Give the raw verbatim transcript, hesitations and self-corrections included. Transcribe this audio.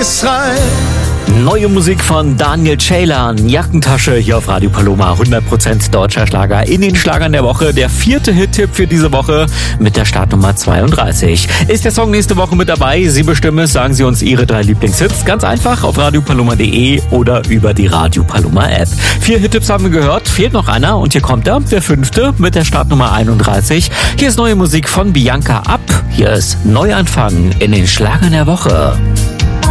Tagesrhein. Neue Musik von Daniel Ceylan, Jackentasche hier auf Radio Paloma, hundert Prozent deutscher Schlager in den Schlagern der Woche. Der vierte Hit-Tipp für diese Woche mit der Startnummer zweiunddreißig. Ist der Song nächste Woche mit dabei? Sie bestimmen es, sagen Sie uns Ihre drei Lieblingshits. Ganz einfach auf radiopaloma punkt de oder über die Radio Paloma App. Vier Hit-Tipps haben wir gehört, fehlt noch einer und hier kommt er, der fünfte mit der Startnummer einunddreißig. Hier ist neue Musik von Bianca Ab. Hier ist Neuanfang in den Schlagern der Woche.